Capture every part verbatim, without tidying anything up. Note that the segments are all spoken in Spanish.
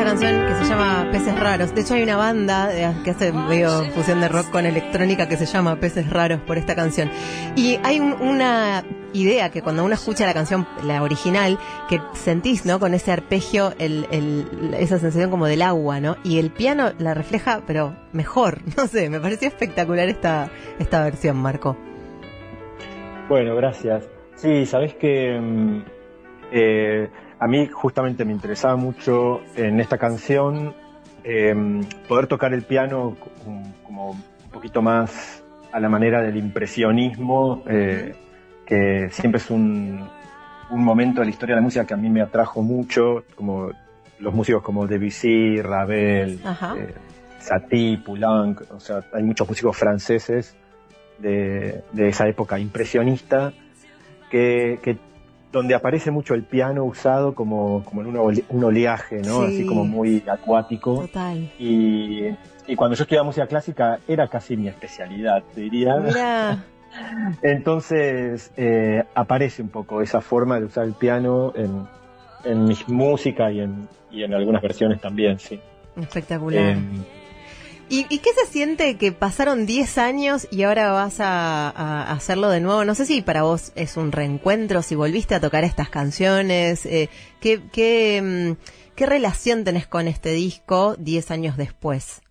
canción que se llama Peces Raros. De hecho hay una banda eh, que hace medio fusión de rock con electrónica que se llama Peces Raros por esta canción. Y hay un, una idea que cuando uno escucha la canción, la original, que sentís, ¿no? Con ese arpegio, el, el, esa sensación como del agua, ¿no? Y el piano la refleja, pero mejor. No sé, me pareció espectacular esta, esta versión, Marco. Bueno, gracias. Sí, sabés que eh, a mí justamente me interesaba mucho en esta canción eh, poder tocar el piano como, como un poquito más a la manera del impresionismo, eh, que siempre es un, un momento de la historia de la música que a mí me atrajo mucho, como los músicos como Debussy, Ravel, eh, Satie, Poulenc, o sea, hay muchos músicos franceses de, de esa época impresionista que, que donde aparece mucho el piano usado como, como en un, ole, un oleaje, ¿no? Sí. Así como muy acuático. Total. Y, y cuando yo estudiaba música clásica era casi mi especialidad, te diría. Mira. Entonces eh, aparece un poco esa forma de usar el piano en, en mi música y en, y en algunas versiones también, sí. Espectacular. Eh, ¿Y, ¿Y qué se siente que pasaron diez años y ahora vas a, a hacerlo de nuevo? No sé si para vos es un reencuentro, si volviste a tocar estas canciones. Eh, ¿qué, qué, ¿Qué relación tenés con este disco diez años después?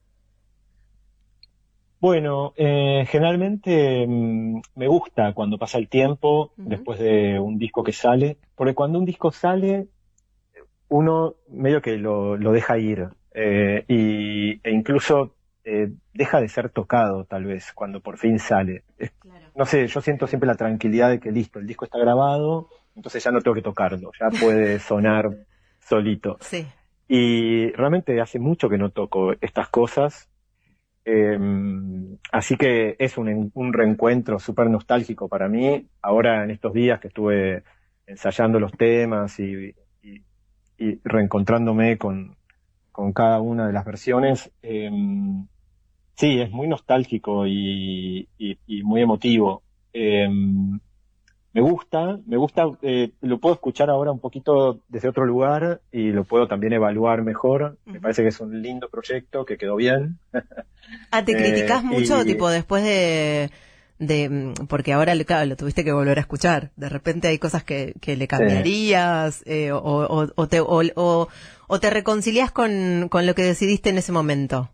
Bueno, eh, generalmente mmm, me gusta cuando pasa el tiempo uh-huh. después de un disco que sale, porque cuando un disco sale, uno medio que lo, lo deja ir. Eh, y, e incluso eh, deja de ser tocado tal vez cuando por fin sale. Es, claro. No sé, yo siento siempre la tranquilidad de que listo, el disco está grabado, entonces ya no tengo que tocarlo, ya puede sonar solito. Sí. Y realmente hace mucho que no toco estas cosas, eh, así que es un, un reencuentro súper nostálgico para mí. Ahora en estos días que estuve ensayando los temas y, y, y reencontrándome con con cada una de las versiones, eh, sí, es muy nostálgico y, y, y muy emotivo. Eh, me gusta, me gusta, eh, lo puedo escuchar ahora un poquito desde otro lugar y lo puedo también evaluar mejor. Uh-huh. Me parece que es un lindo proyecto, que quedó bien. Ah, ¿te criticás eh, mucho, y... tipo, después de... de porque ahora claro, lo tuviste que volver a escuchar, de repente hay cosas que, que le cambiarías, sí. eh, o, o, o, te, o, o, o te reconciliás con, con lo que decidiste en ese momento.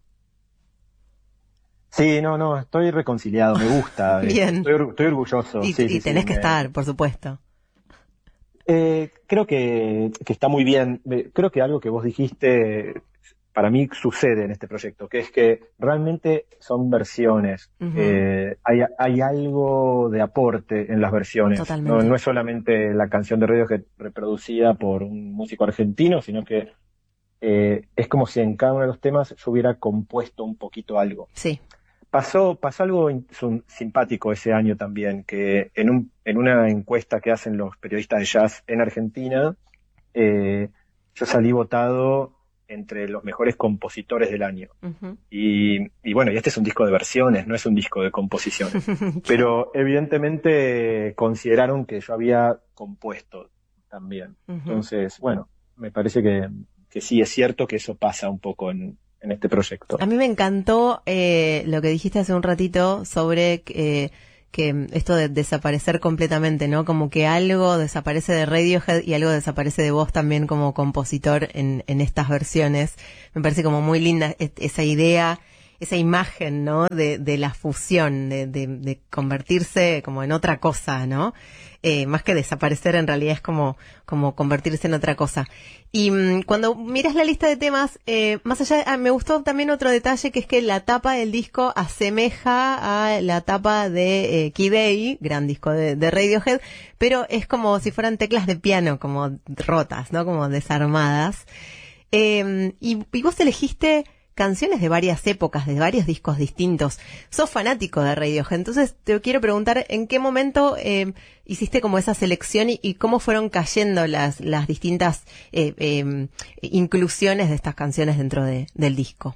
Sí, no, no, estoy reconciliado, me gusta. Bien. Estoy, estoy orgulloso. Y, sí, y sí, tenés sí, que me... estar, por supuesto. Eh, creo que, que está muy bien. Creo que algo que vos dijiste para mí sucede en este proyecto, que es que realmente son versiones. Uh-huh. Eh, hay, hay algo de aporte en las versiones. Totalmente. No, no es solamente la canción de Radiohead reproducida por un músico argentino, sino que eh, es como si en cada uno de los temas yo hubiera compuesto un poquito algo. Sí. Pasó, pasó algo simpático ese año también, que en, un, en una encuesta que hacen los periodistas de jazz en Argentina, eh, yo salí votado entre los mejores compositores del año. Uh-huh. Y, y bueno, y este es un disco de versiones, no es un disco de composiciones. Pero evidentemente consideraron que yo había compuesto también. Uh-huh. Entonces, bueno, me parece que, que sí es cierto que eso pasa un poco en, en este proyecto. A mí me encantó eh, lo que dijiste hace un ratito sobre eh, que esto de desaparecer completamente, ¿no? Como que algo desaparece de Radiohead y algo desaparece de vos también como compositor en, en estas versiones. Me parece como muy linda esa idea, esa imagen, ¿no? De, de la fusión, de, de, de convertirse como en otra cosa, ¿no? Eh, más que desaparecer, en realidad es como, como convertirse en otra cosa. Y mmm, cuando miras la lista de temas, eh, más allá, ah, me gustó también otro detalle, que es que la tapa del disco asemeja a la tapa de eh, Key Day, gran disco de, de Radiohead, pero es como si fueran teclas de piano, como rotas, ¿no? Como desarmadas. Eh, y, y vos elegiste canciones de varias épocas, de varios discos distintos. Sos fanático de Radiohead, entonces te quiero preguntar en qué momento eh, hiciste como esa selección y, y cómo fueron cayendo las, las distintas eh, eh, inclusiones de estas canciones dentro de, del disco.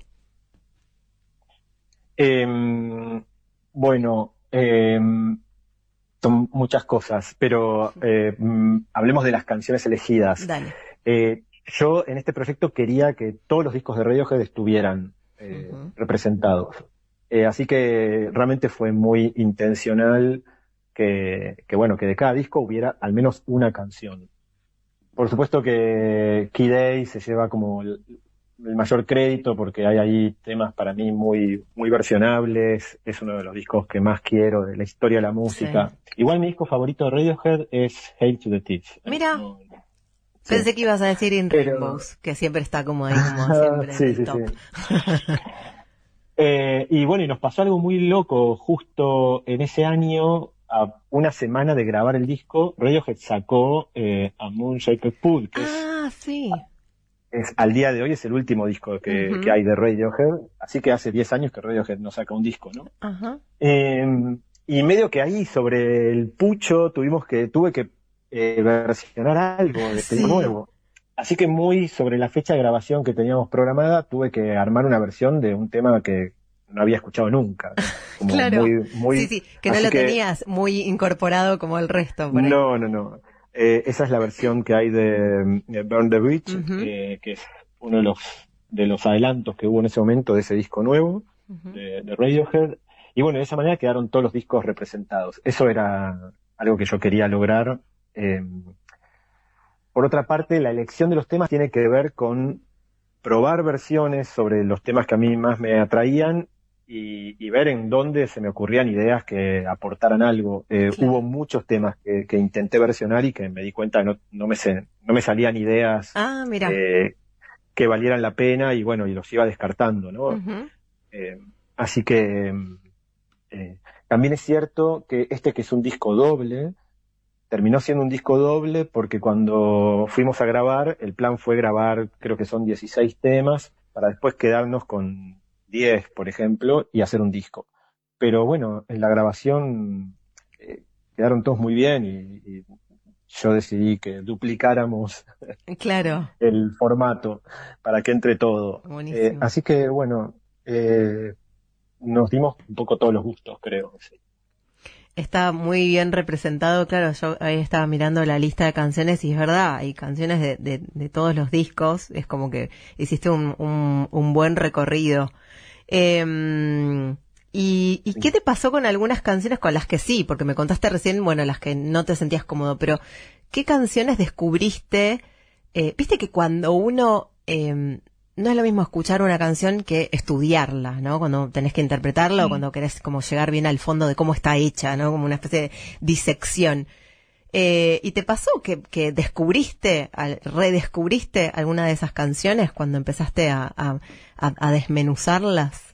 Eh, bueno, eh, son muchas cosas, pero eh, hablemos de las canciones elegidas. Dale. Eh, yo en este proyecto quería que todos los discos de Radiohead estuvieran eh, uh-huh. representados. Eh, así que realmente fue muy intencional que, que, bueno, que de cada disco hubiera al menos una canción. Por supuesto que Key Day se lleva como el, el mayor crédito porque hay ahí temas para mí muy, muy versionables. Es uno de los discos que más quiero de la historia de la música. Sí. Igual mi disco favorito de Radiohead es Hail to the Thief. Mira. No, sí. Pensé que ibas a decir In Pero... Rainbows, que siempre está como ahí, como siempre sí, en el sí, top. Sí. eh, y bueno, y nos pasó algo muy loco justo en ese año. A una semana de grabar el disco, Radiohead sacó eh, A Moonshaped Pool, que ah, es, sí. es al día de hoy es el último disco que, uh-huh. que hay de Radiohead, así que hace diez años que Radiohead no saca un disco, ¿no? Uh-huh. Eh, y medio que ahí sobre el pucho tuvimos que tuve que eh, versionar algo de este sí. nuevo. Así que muy sobre la fecha de grabación que teníamos programada, tuve que armar una versión de un tema que no había escuchado nunca. Como claro, muy, muy, sí, sí, que no lo que, tenías muy incorporado como el resto. Por ahí. No, no, no. Eh, esa es la versión que hay de, de Burn the Bridge, uh-huh. eh, que es uno de los de los adelantos que hubo en ese momento de ese disco nuevo, uh-huh. de, de Radiohead. Y bueno, de esa manera quedaron todos los discos representados. Eso era algo que yo quería lograr. Eh, por otra parte, la elección de los temas tiene que ver con probar versiones sobre los temas que a mí más me atraían y, y ver en dónde se me ocurrían ideas que aportaran algo. Eh, claro. Hubo muchos temas que, que intenté versionar y que me di cuenta que no, no, me, no me salían ideas ah, mira. Eh, que valieran la pena y bueno, y los iba descartando, ¿no? Uh-huh. Eh, así que eh, también es cierto que este que es un disco doble, terminó siendo un disco doble porque cuando fuimos a grabar, el plan fue grabar, creo que son dieciséis temas, para después quedarnos con diez, por ejemplo, y hacer un disco. Pero bueno, en la grabación eh, quedaron todos muy bien y, y yo decidí que duplicáramos claro. el formato para que entre todo. Eh, así que bueno, eh, nos dimos un poco todos los gustos, creo. Sí. Está muy bien representado, claro, yo ahí estaba mirando la lista de canciones y es verdad, hay canciones de, de, de todos los discos, es como que hiciste un, un, un buen recorrido. Eh, y, ¿Y qué te pasó con algunas canciones con las que sí? Porque me contaste recién, bueno, las que no te sentías cómodo, pero ¿qué canciones descubriste? Eh, Viste que cuando uno... Eh, no es lo mismo escuchar una canción que estudiarla, ¿no? Cuando tenés que interpretarla mm. o cuando querés como llegar bien al fondo de cómo está hecha, ¿no? Como una especie de disección. Eh, ¿Y te pasó que, que descubriste, al, redescubriste alguna de esas canciones cuando empezaste a, a, a desmenuzarlas?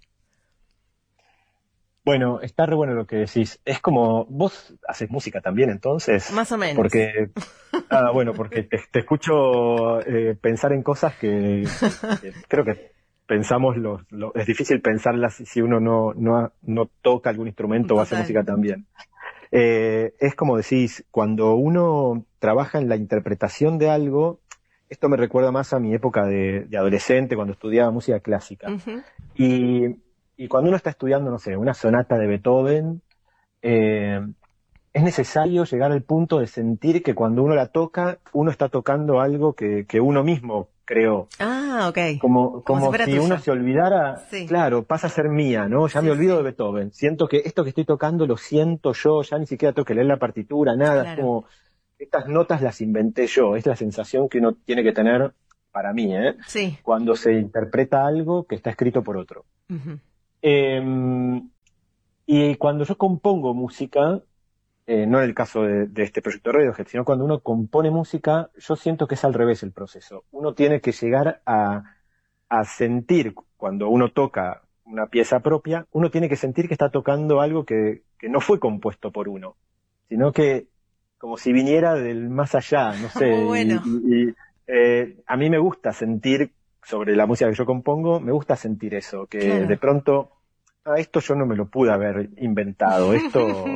Bueno, está re bueno lo que decís. Es como, vos haces música también, entonces. Más o menos. Porque, ah, bueno, porque te, te escucho eh, pensar en cosas que, que creo que pensamos, los, los, es difícil pensarlas si uno no, no, no toca algún instrumento Total. O hace música también. Eh, es como decís, cuando uno trabaja en la interpretación de algo, esto me recuerda más a mi época de, de adolescente, cuando estudiaba música clásica. Uh-huh. Y... Y cuando uno está estudiando, no sé, una sonata de Beethoven, eh, es necesario llegar al punto de sentir que cuando uno la toca, uno está tocando algo que, que uno mismo creó. Ah, ok. Como, como, como si, si uno se olvidara, sí. Claro, pasa a ser mía, ¿no? Ya sí, me olvido sí. de Beethoven. Siento que esto que estoy tocando lo siento yo, ya ni siquiera tengo que leer la partitura, nada. Claro. Es como, estas notas las inventé yo. Es la sensación que uno tiene que tener, para mí, ¿eh? Sí. Cuando se interpreta algo que está escrito por otro. Uh-huh. Eh, y cuando yo compongo música, eh, no en el caso de, de este proyecto de Radiohead, sino cuando uno compone música, yo siento que es al revés el proceso. Uno tiene que llegar a, a sentir, cuando uno toca una pieza propia, uno tiene que sentir que está tocando algo que, que no fue compuesto por uno, sino que como si viniera del más allá, no sé. Muy bueno. Y, y, eh, a mí me gusta sentir sobre la música que yo compongo, me gusta sentir eso, que claro. de pronto, ah, esto yo no me lo pude haber inventado, esto